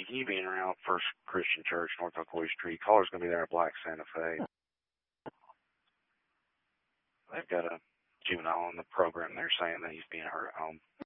you being around First Christian Church, North Ocoee Street. Caller's going to be there at Black Santa Fe. They've got a juvenile in the program. They're saying that he's being hurt at home.